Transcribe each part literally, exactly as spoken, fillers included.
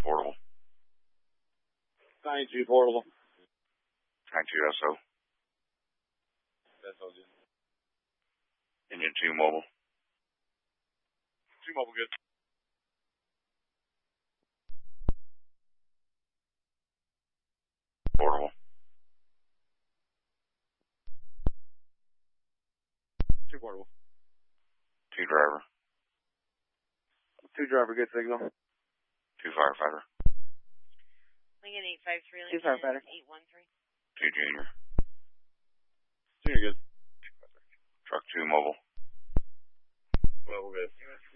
portable. nine two portable. nine two S O. S O good. Engine two mobile. two mobile good. Portable. two portable. two driver. two driver good signal. two firefighter. Lincoln eight five three, two firefighter. eight one three. two junior. Junior good. Truck two mobile. Mobile good.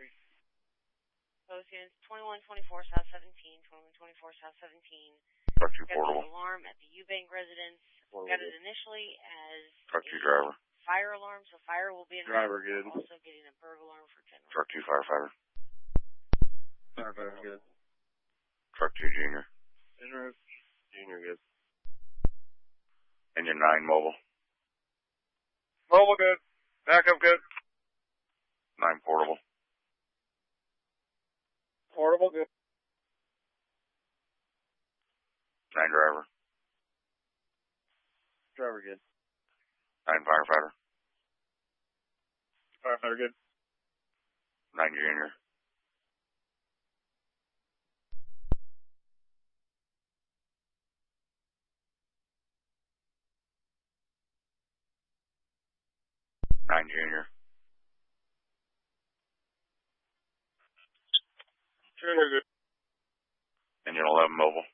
Post units twenty-one twenty-four South seventeen, twenty-one twenty-four South seventeen. Truck two Got portable. an alarm at the Eubank residence. Portable Got it good. initially as Truck two driver. fire alarm, so fire will be in Driver good. Also getting a burg alarm for general. Truck two firefighter. Firefighter good. Truck two junior. Junior. Junior good. Engine nine mobile. Mobile good. Backup good. nine portable. Portable good. nine driver. Driver good. nine firefighter. Firefighter good. nine junior. nine junior. Junior good. Engine eleven mobile.